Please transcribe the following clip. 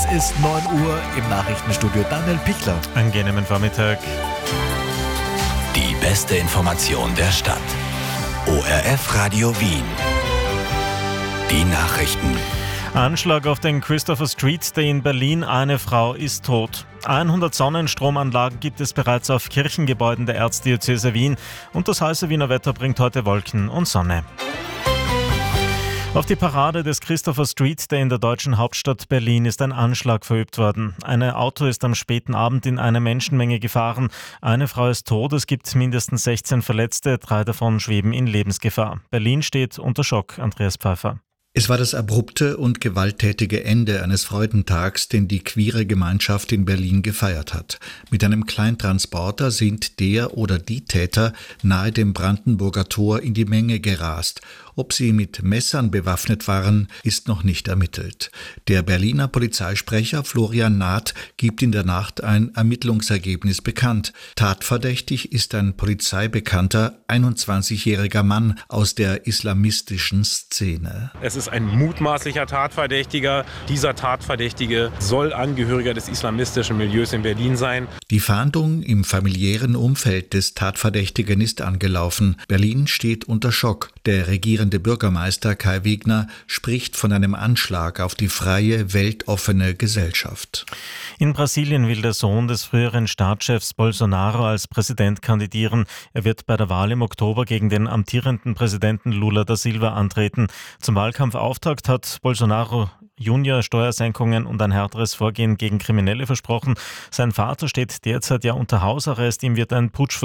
Es ist 9 Uhr im Nachrichtenstudio. Daniel Pichler. Angenehmen Vormittag. Die beste Information der Stadt. ORF Radio Wien. Die Nachrichten. Anschlag auf den Christopher Street Day in Berlin. Eine Frau ist tot. 100 Sonnenstromanlagen gibt es bereits auf Kirchengebäuden der Erzdiözese Wien. Und das heiße Wiener Wetter bringt heute Wolken und Sonne. Auf die Parade des Christopher Street Day in der deutschen Hauptstadt Berlin ist ein Anschlag verübt worden. Ein Auto ist am späten Abend in eine Menschenmenge gefahren. Eine Frau ist tot, es gibt mindestens 16 Verletzte, 3 davon schweben in Lebensgefahr. Berlin steht unter Schock. Andreas Pfeiffer. Es war das abrupte und gewalttätige Ende eines Freudentags, den die queere Gemeinschaft in Berlin gefeiert hat. Mit einem Kleintransporter sind der oder die Täter nahe dem Brandenburger Tor in die Menge gerast. Ob sie mit Messern bewaffnet waren, ist noch nicht ermittelt. Der Berliner Polizeisprecher Florian Naht gibt in der Nacht ein Ermittlungsergebnis bekannt. Tatverdächtig ist ein polizeibekannter 21-jähriger Mann aus der islamistischen Szene. Es ist ein mutmaßlicher Tatverdächtiger. Dieser Tatverdächtige soll Angehöriger des islamistischen Milieus in Berlin sein. Die Fahndung im familiären Umfeld des Tatverdächtigen ist angelaufen. Berlin steht unter Schock. Der regierende Bürgermeister Kai Wegner spricht von einem Anschlag auf die freie, weltoffene Gesellschaft. In Brasilien will der Sohn des früheren Staatschefs Bolsonaro als Präsident kandidieren. Er wird bei der Wahl im Oktober gegen den amtierenden Präsidenten Lula da Silva antreten. Zum Wahlkampfauftakt hat Bolsonaro Junior Steuersenkungen und ein härteres Vorgehen gegen Kriminelle versprochen. Sein Vater steht derzeit ja unter Hausarrest. Ihm wird ein Putsch